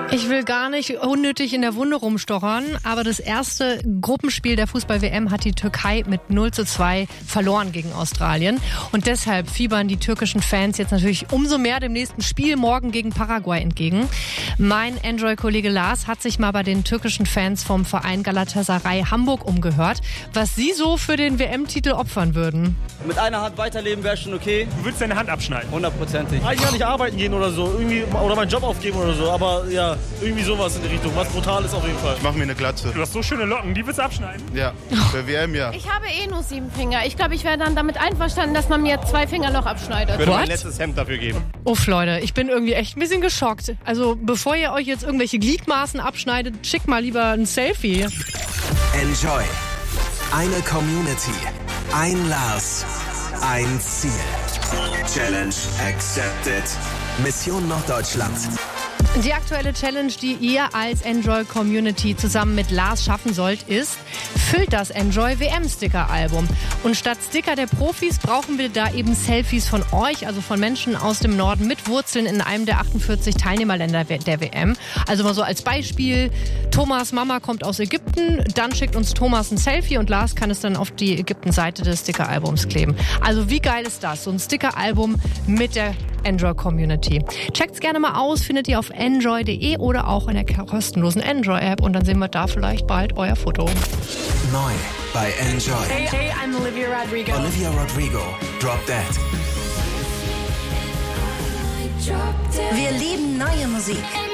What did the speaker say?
Ich will gar nicht unnötig in der Wunde rumstochern, aber das erste Gruppenspiel der Fußball-WM hat die Türkei mit 0:2 verloren gegen Australien. Und deshalb fiebern die türkischen Fans jetzt natürlich umso mehr dem nächsten Spiel morgen gegen Paraguay entgegen. Mein Enjoy-Kollege Lars hat sich mal bei den türkischen Fans vom Verein Galatasaray Hamburg umgehört, was sie so für den WM-Titel opfern würden. Mit einer Hand weiterleben wäre schon okay. Du würdest deine Hand abschneiden? 100%ig. Eigentlich gar nicht arbeiten gehen oder so, irgendwie, oder meinen Job aufgeben oder so, aber ja, irgendwie sowas in die Richtung. Was Brutales auf jeden Fall. Ich mach mir eine Glatze. Du hast so schöne Locken, die willst du abschneiden? Ja, für WM ja. Ich habe nur 7 Finger. Ich glaube, ich wäre dann damit einverstanden, dass man mir 2 Finger noch abschneidet. Ich würde mein What? letztes Hemd dafür geben. Uff, Leute, ich bin irgendwie echt ein bisschen geschockt. Also, bevor ihr euch jetzt irgendwelche Gliedmaßen abschneidet, schickt mal lieber ein Selfie. Enjoy. Eine Community. Ein Lars. Ein Ziel. Challenge accepted. Mission Norddeutschland. Die aktuelle Challenge, die ihr als Enjoy-Community zusammen mit Lars schaffen sollt, ist: füllt das Enjoy-WM-Sticker-Album. Und statt Sticker der Profis brauchen wir da eben Selfies von euch, also von Menschen aus dem Norden mit Wurzeln in einem der 48 Teilnehmerländer der WM. Also mal so als Beispiel: Thomas' Mama kommt aus Ägypten, dann schickt uns Thomas ein Selfie und Lars kann es dann auf die Ägypten-Seite des Sticker-Albums kleben. Also wie geil ist das? So ein Sticker-Album mit der Enjoy-Community. Checkt's gerne mal aus, findet ihr auf enjoy.de oder auch in der kostenlosen Enjoy-App und dann sehen wir da vielleicht bald euer Foto. Neu bei Enjoy. Hey, I'm Olivia Rodrigo. Olivia Rodrigo. Drop That. Wir lieben neue Musik.